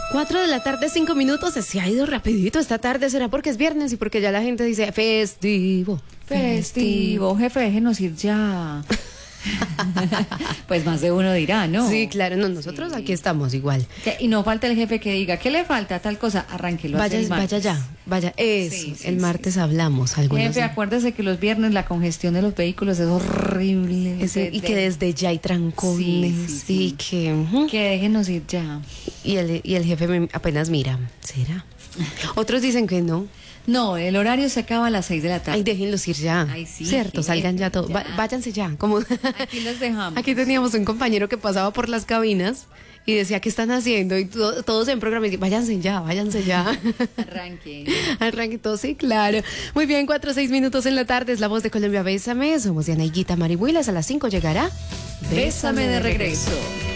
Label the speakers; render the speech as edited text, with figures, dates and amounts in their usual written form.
Speaker 1: 4 de la tarde, 5 minutos. Se ha ido rapidito esta tarde. ¿Será porque es viernes y porque ya la gente dice festivo?
Speaker 2: Festivo, jefe, déjenos ir ya. Pues más de uno dirá, ¿no?
Speaker 1: Sí, claro, no, nosotros aquí estamos igual.
Speaker 2: Y no falta el jefe que diga, ¿qué le falta? Tal cosa, arránquelo.
Speaker 1: Vaya ya, vaya, eso, el martes hablamos.
Speaker 2: Jefe, acuérdese que los viernes la congestión de los vehículos es horrible.
Speaker 1: Y que desde ya hay trancones. Y que
Speaker 2: déjenos ir ya.
Speaker 1: Y el jefe apenas mira, ¿será? Otros dicen que no.
Speaker 2: No, el horario se acaba a las 6 de la tarde.
Speaker 1: Ay, déjenlos ir ya.
Speaker 2: Ay, sí,
Speaker 1: cierto, salgan ya todos. Váyanse ya. Como
Speaker 2: aquí los dejamos.
Speaker 1: Aquí teníamos un compañero que pasaba por las cabinas y decía, ¿qué están haciendo? Y todos en programa, y váyanse ya. Arranque todo, sí, claro. Muy bien, 4-6 minutos en la tarde, es La Voz de Colombia, Bésame. Somos Diana y Guita Marihuilas, a las 5 llegará
Speaker 2: Bésame de regreso.